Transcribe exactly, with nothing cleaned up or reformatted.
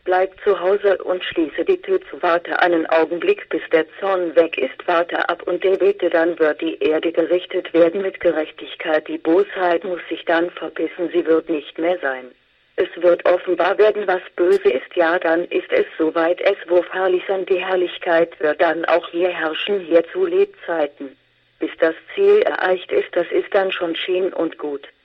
bleib zu Hause und schließe die Tür zu, warte einen Augenblick, bis der Zorn weg ist, warte ab und der bete, dann wird die Erde gerichtet werden mit Gerechtigkeit, die Bosheit muss sich dann verbissen, sie wird nicht mehr sein. Es wird offenbar werden, was böse ist, ja, dann ist es soweit, es wo herrlich sein, die Herrlichkeit wird dann auch hier herrschen, hier zu Lebzeiten. Bis das Ziel erreicht ist, das ist dann schon schien und gut.